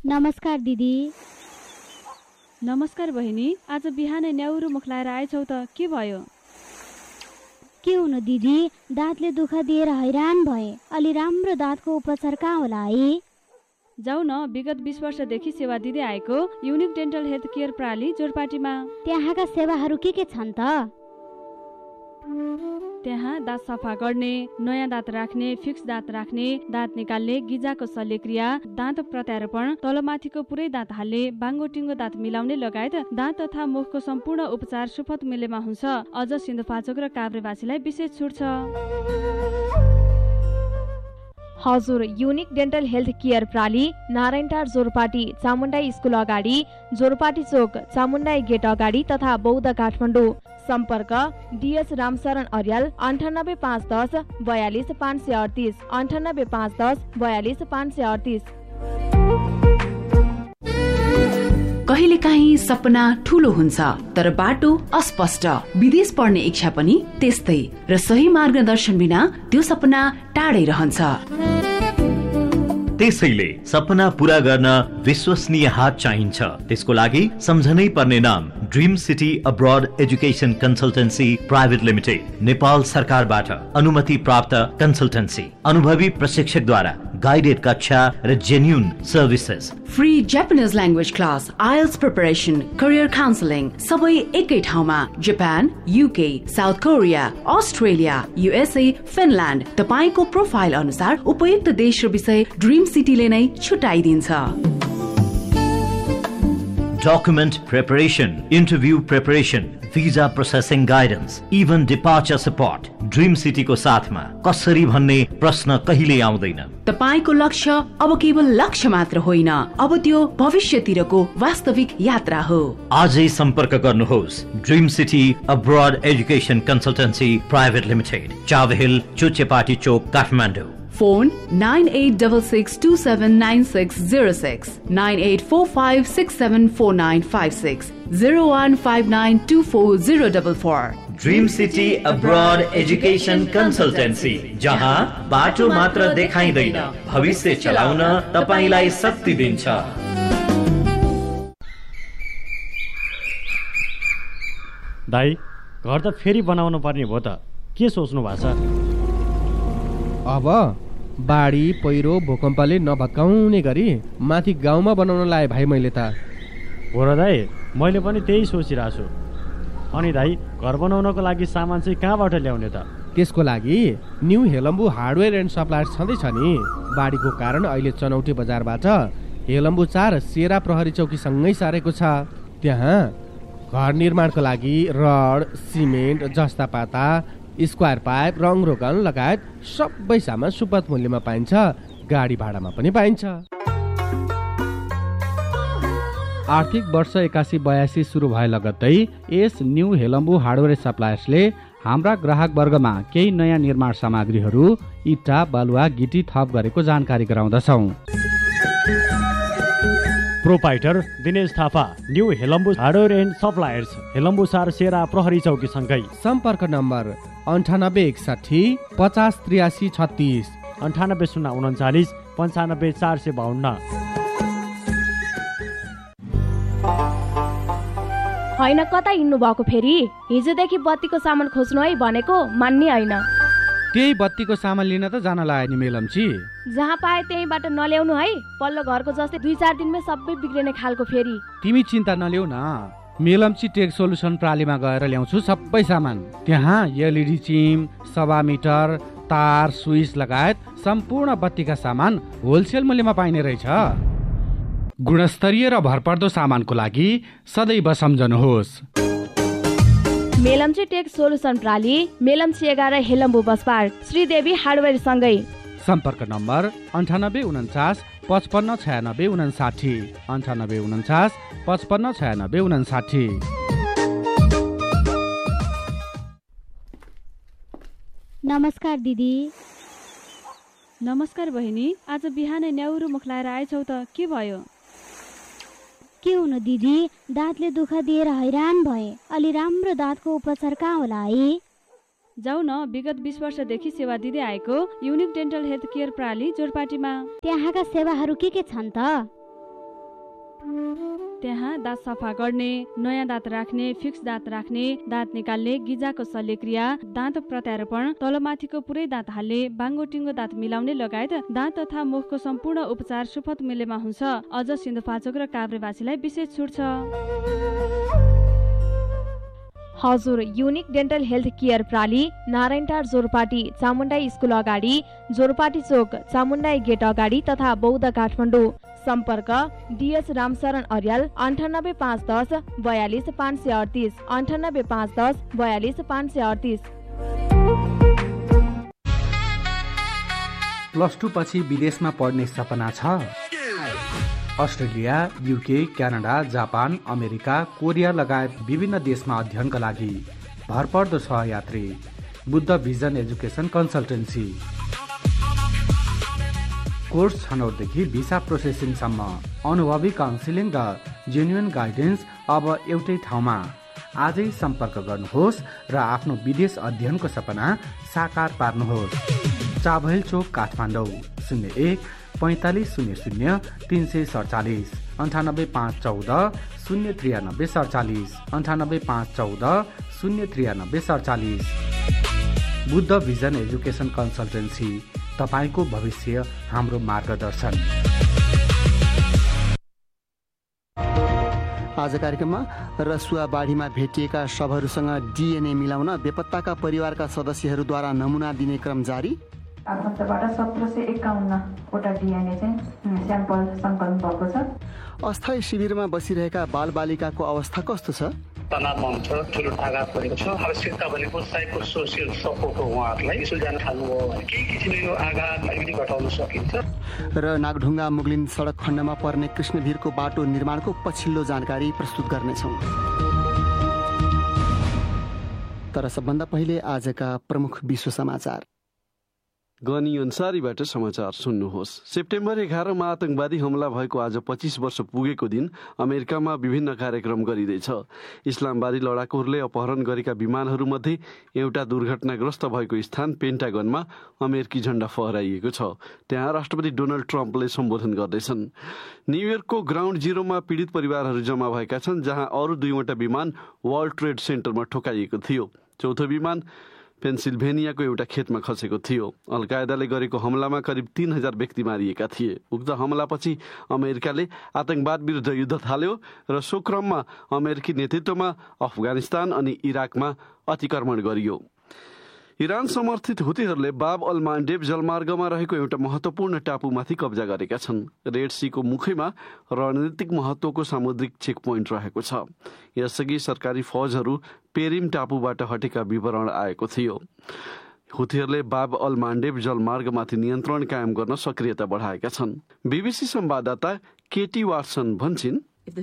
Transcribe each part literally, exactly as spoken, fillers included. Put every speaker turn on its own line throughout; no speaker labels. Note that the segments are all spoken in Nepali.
नमस्कार दिदी।
नमस्कार बहिनी, आज बिहानै न्याउरो मुख लाएर आएछौ त के भयो?
के हुनु दिदी, दाँतले दुःख दिएर हैरान भए। अलि राम्रो दाँतको उपचार कहाँ होला है?
जाऊ न, विगत बीस वर्षदेखि सेवा दिँदै आएको युनिक डेन्टल हेल्थ केयर प्रणाली जोरपाटीमा।
त्यहाँका सेवाहरू के के छन् त?
त्यहाँ दाँत सफा गर्ने, नयाँ दाँत राख्ने, फिक्स दाँत राख्ने, दाँत निकाल्ने, गिजाको शल्यक्रिया, दाँत प्रत्यारोपण, तलमाथिको पुरै दाँत हाल्ने, बाङ्गोटिङ्गो दाँत मिलाउने लगायत दाँत तथा मुखको सम्पूर्ण उपचार सुपथ मूल्यमा हुन्छ। अझ सिन्धुपाल्चोक र काभ्रेवासीलाई विशेष छुट छ।
हजुर, युनिक डेन्टल हेल्थ केयर प्रणाली नारायणटार जोरपाटी चामुण्डाई स्कुल अगाडि, जोरपाटी चोक चामुण्डाई गेट अगाडि तथा बौद्ध काठमाडौँ। सम्पर्क डिएस रामशरण अर्याल अन्ठानब्बे पाँच दस बयालिस पाँच सय अडतिस अन्ठानब्बे पाँच दस बयालिस पाँच सय अडतिस।
कहिलेकाहीँ सपना ठूलो हुन्छ तर बाटो अस्पष्ट। विदेश पढ्ने इच्छा पनि त्यस्तै, र सही मार्गदर्शन बिना त्यो सपना टाढै रहन्छ।
त्यसैले सपना पूरा गर्न विश्वसनीय हात चाहिन्छ। त्यसको लागि सम्झनै पर्ने नाम dream city abroad education consultancy private limited, Nepal सरकारबाट अनुमति प्राप्त कन्सल्टेन्सी, अनुभवी प्रशिक्षकद्वारा गाइडेड कक्षा र genuine services,
free Japanese language class, IELTS preparation, career counselling, सबै एकै ठाउँमा। Japan, UK, south Korea, Australia, USA, Finland. तपाईको प्रोफाइल अनुसार उपयुक्त देश र विषय ड्रिम सिटीले नै छुटाइदिन्छ।
Document preparation, interview preparation, visa processing guidance, even departure support. Dream सिटीको साथमा कसरी भन्ने प्रश्न कहिले आउँदैन।
तपाईको लक्ष्य अब केवल लक्ष्य मात्र होइन, अब त्यो भविष्यतिरको वास्तविक यात्रा हो।
आजै सम्पर्क गर्नुहोस् dream city abroad education consultancy private limited, Chabahil, चुचेपाटी Chowk, Kathmandu.
Phone nine at double six two seven nine six zero six, nine at four five six seven four nine five six, zero one five nine two four zero double four.
Dream city abroad education consultancy, जहाँ बाटो मात्र देखाइँदैन, भविष्य चलाउन तपाईलाई शक्ति दिन्छ।
दाइ, घर त फेरि बनाउनु पर्ने भयो त, के सोच्नु भएको छ?
अब बाढी पहिरो भूकम्पले नभत्काउने गरी माथि गाउँमा बनाउन लाए भाइ मैले त।
हो र दाइ, मैले पनि त्यही सोचिरहेको छु। अनि दाइ, घर बनाउनको लागि सामान चाहिँ कहाँबाट ल्याउने त?
त्यसको लागि new Helambu hardware and suppliers छँदैछ नि। बाढीको कारण अहिले चनौटे बजारबाट हेलम्बु चार सेरा प्रहरी चौकीसँगै सारेको छ। त्यहाँ घर निर्माणको लागि रड, सिमेन्ट, जस्ता पाता, स्क्वायर पाइप, रङ रोगन लगायत सबै सामान सुपथ मूल्यमा पाइन्छ। गाडी भाडामा पनि पाइन्छ। आर्थिक वर्ष एकासी बयासी सुरु भए लगत्तै यस न्यू हेलम्बु हार्डवेयर सप्लायर्सले हाम्रा ग्राहक वर्गमा केही नयाँ निर्माण सामग्रीहरू, इट्टा, बालुवा, गिटी थप गरेको जानकारी गराउँदछौँ।
Proprietor Dinesh Thapa, new Helambu hardware and suppliers, Helambu सार सेरा प्रहरी चौकी सँगै।
सम्पर्क नम्बर अन्ठानब्बे एकसाठी पचास त्रियासी छत्तिस,
अन्ठानब्बे शून्य उन्चालिस पन्चानब्बे चार सय बाहन्न।
होइन, कता हिँड्नु भएको फेरि? हिजोदेखि बत्तीको सामान खोज्नु है भनेको मान्ने होइन।
त्यही बत्तीको सामान लिन त जान लाग्यो नि मेलम्ची।
जहाँ पाए त्यहीबाट नल्याउनु है, पल्लो घरको जस्तै दुई चार दिनमै सबै बिग्रिने खालको फेरि।
तिमी चिन्ता नल्याउ न, मेलम्ची टेक सोल्युसन प्रालीमा गएर ल्याउँछु सबै सामान। त्यहाँ एलइडी चिम, सभा मिटर, तार, स्विच लगायत सम्पूर्ण बत्तीका सामान होलसेल मूल्यमा पाइने रहेछ। गुणस्तरीय र भरपर्दो सामानको लागि सदैव सम्झनुहोस्
मेलम्ची टेक सोल्युसन प्राली, मेलम्ची एघार, Helambu bus park, Sridevi hardware सँगै।
सम्पर्क नम्बर अन्ठानब्बे उन्चास पचपन्न छयानब्बे उनासाठी, अन्ठानब्बे उन्चास पचपन्न छयानब्बे उनासाठी।
नमस्कार दिदी।
नमस्कार बहिनी, आज बिहानै न्याउरो मुख लाएर आएछौ त के भयो?
के हुनु दिदी, दाँतले दुःख दिएर हैरान भए। अलि राम्रो दाँतको उपचार कहाँ होला है?
जाऊ न, विगत बीस वर्षदेखि सेवा दिँदै आएको युनिक डेन्टल हेल्थ केयर प्रणाली जोरपाटीमा।
त्यहाँका सेवाहरू के के छन् त?
त्यहाँ दाँत सफा गर्ने, नयाँ दाँत राख्ने, फिक्स दाँत राख्ने, दाँत निकाल्ने, गिजाको शल्यक्रिया, दाँत प्रत्यारोपण, तलमाथिको पुरै दाँत हाल्ने, बाङ्गोटिङ्गो दाँत मिलाउने लगायत दाँत तथा मुखको सम्पूर्ण उपचार सुपथ मूल्यमा हुन्छ। अझ सिन्धुपाल्चोक र काभ्रेवासीलाई विशेष छुट छ।
हजुर unique dental health care प्राली नारायणटार Jorpati चामुण्डाई school अगाडि, जोरपाटी चोक चामुण्डाई गेट अगाडि तथा बौद्ध काठमाडौँ। सम्पर्क डिएस रामशरण अर्याल अन्ठानब्बे पाँच दस बयालिस पाँच सय अडतिस अन्ठानब्बे पाँच दस बयालिस पाँच सय अडतिस।
प्लस टू पछि विदेशमा पढ्ने सपना छ? Australia, UK, Canada, Japan, America, Korea लगायत विभिन्न देशमा अध्ययनका लागि भरपर्दो सहयात्री Buddha vision education consultancy. Course छनौटदेखि visa प्रोसेसिङसम्म अनुभवी काउन्सिलिङ र जेन्युन गाइडेन्स अब एउटै ठाउँमा। आजै सम्पर्क गर्नुहोस् र आफ्नो विदेश अध्ययनको सपना साकार पार्नुहोस्। चाभैल चोक काठमाडौँ शून्य एक पैँतालिस शून्य शून्य तिन सय सडचालिस अन्ठानब्बे पाँच चौध शून्य त्रियानब्बे सडचालिस अन्ठानब्बे पाँच चौध शून्य त्रियानब्बे सडचालिस। बुद्ध भिजन एजुकेसन कन्सल्टेन्सी, तपाईँको भविष्य हाम्रो मार्गदर्शन।
आज कार्यक्रममा रसुवा बाढीमा भेटिएका शवहरूसँग डिएनए मिलाउन बेपत्ताका परिवारका सदस्यहरूद्वारा नमुना दिने क्रम जारी।
आफन्तबाट सत्र सय एकाउन्नवटा डिएनए चाहिँ स्याम्पल सङ्कलन भएको छ।
अस्थायी शिविरमा बसिरहेका बालबालिकाको अवस्था कस्तो छ?
तनावमा हुन्छ, ठुलो आघात परेको छ। आवश्यकता भनेको साइको सोसियल सपोर्ट हो। उहाँहरूलाई स्कुल जान थाल्नुभयो भने केही किसिमले यो आघात अलिकति घटाउन सकिन्छ। र
नागढुङ्गा मुगलिन सडक खण्डमा पर्ने कृष्णवीरको बाटो निर्माणको पछिल्लो जानकारी प्रस्तुत गर्नेछौँ। तर सबभन्दा पहिले आजका प्रमुख विश्व समाचार।
गनी अन्सारीबाट समाचार सुन्नुहोस्। सेप्टेम्बर एघारमा आतंकवादी हमला भएको आज पच्चीस वर्ष पुगेको दिन अमेरिकामा विभिन्न कार्यक्रम गरिँदैछ। इस्लामवादी लडाकुहरूले अपहरण गरेका विमानहरूमध्ये एउटा दुर्घटनाग्रस्त भएको स्थान पेन्टागनमा अमेरिकी झण्डा फहराइएको छ। त्यहाँ राष्ट्रपति डोनाल्ड ट्रम्पले सम्बोधन गर्दैछन्। न्युयोर्कको ग्राउन्ड जिरोमा पीडित परिवारहरू जम्मा भएका छन्, जहाँ अरू दुईवटा विमान वर्ल्ड ट्रेड सेन्टरमा ठोकाइएको थियो। चौथो विमान पेन्सिल्भेनियाको एउटा खेतमा खसेको थियो। अल कायदाले गरेको हमलामा करिब तीन हजार व्यक्ति मारिएका थिए। उक्त हमलापछि अमेरिकाले आतंकवाद विरुद्ध युद्ध थाल्यो र सो क्रममा अमेरिकी नेतृत्वमा अफगानिस्तान अनि इराकमा अतिक्रमण गरियो। इरान समर्थित हुतीहरूले बाब अल मान्डेब जलमार्गमा रहेको एउटा महत्वपूर्ण टापुमाथि कब्जा गरेका छन्। रेड सीको मुखैमा रणनीतिक महत्वको सामुद्रिक चेक पोइन्ट रहेको छ। यसअघि सरकारी फौजहरू पेरिम टापुबाट हटेका विवरण आएको थियो। हुतीहरूले बाब अल मान्डेब जलमार्गमाथि नियन्त्रण कायम गर्न सक्रियता बढाएका छन्। बीबीसी संवाददाता केटी वाटसन भन्छन्,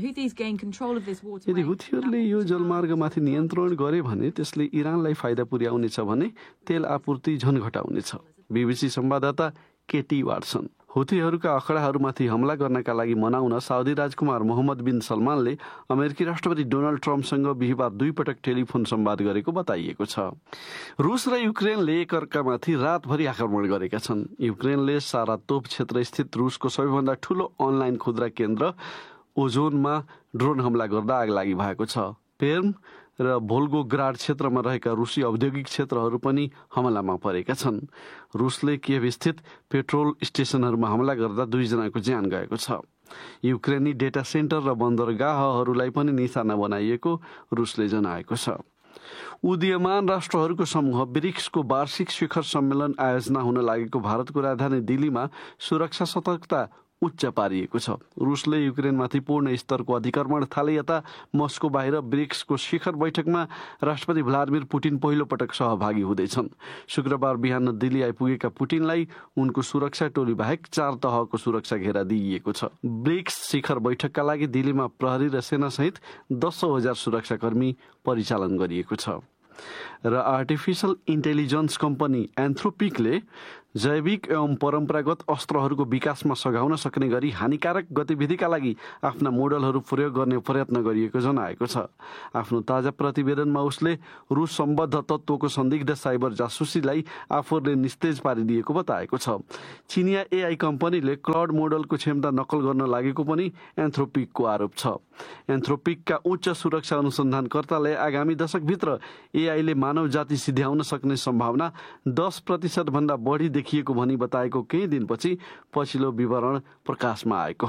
यदि हुतीहरूले यो जलमार्गमाथि नियन्त्रण गरे भने त्यसले इरानलाई फाइदा पुर्याउनेछ भने तेल आपूर्ति झन घटाउनेछ। बीबीसी संवाददाता केटी वाटसन। हुतीहरूका अखडाहरूमाथि हमला गर्नका लागि मनाउन साउदी राजकुमार मोहम्मद बिन सलमानले अमेरिकी राष्ट्रपति डोनाल्ड ट्रम्पसँग बिहिबार दुई पटक टेलिफोन संवाद गरेको बताइएको छ। रुस र युक्रेनले एकअर्कामाथि रातभरि आक्रमण गरेका छन्। युक्रेनले सारा तोप क्षेत्र स्थित रुसको सबैभन्दा ठूलो अनलाइन खुद्रा केन्द्र ओजोनमा ड्रोन हमला गर्दा आगलागी भएको छ। पेर्म र भोल्गोग्राड क्षेत्रमा रहेका रुसी औद्योगिक क्षेत्रहरू पनि हमलामा परेका छन्। रुसले कियभ स्थित पेट्रोल स्टेशनहरूमा हमला गर्दा दुईजनाको ज्यान गएको छ। युक्रेनी डेटा सेन्टर र बन्दरगाहहरूलाई पनि निशाना बनाइएको रुसले जनाएको छ। उदीयमान राष्ट्रहरूको समूह ब्रिक्सको वार्षिक शिखर सम्मेलन आयोजना हुन लागेको भारतको राजधानी दिल्लीमा सुरक्षा सतर्कता उच्च पारिएको छ। रुसले युक्रेनमाथि पूर्ण स्तरको अधिक्रमण थाले यता मस्को बाहिर ब्रिक्सको शिखर बैठकमा राष्ट्रपति भ्लादिमिर पुटिन पहिलो पटक सहभागी हुँदैछन्। शुक्रबार बिहान दिल्ली आइपुगेका पुटिनलाई उनको सुरक्षा टोली बाहेक चार तहको सुरक्षा घेरा दिइएको छ। ब्रिक्स शिखर बैठकका लागि दिल्लीमा प्रहरी र सेनासहित दसौँ हजार सुरक्षाकर्मी परिचालन गरिएको छ। र आर्टिफिसियल इन्टेलिजेन्स कम्पनी एन्थ्रोपिकले जैविक एवं परम्परागत अस्त्रहरूको विकासमा सघाउन सक्ने गरी हानिकारक गतिविधिका लागि आफ्ना मोडलहरू प्रयोग गर्ने प्रयत्न गरिएको जनाएको छ। आफ्नो ताजा प्रतिवेदनमा उसले रुस सम्बद्ध तत्त्वको संदिग्ध साइबर जासुसीलाई आफूहरूले निस्तेज पारिदिएको बताएको छ। चिनिया एआई कम्पनीले क्लाउड मोडलको क्षमता नकल गर्न लागेको पनि एन्थ्रोपिकको आरोप छ। एन्थ्रोपिकका उच्च सुरक्षा अनुसन्धानकर्ताले आगामी दशकभित्र एआईले मानव जाति सिध्याउन सक्ने सम्भावना दस प्रतिशत भन्दा बढी देखिएको भनी बताएको केही दिनपछि पछिल्लो विवरण प्रकाशमा आएको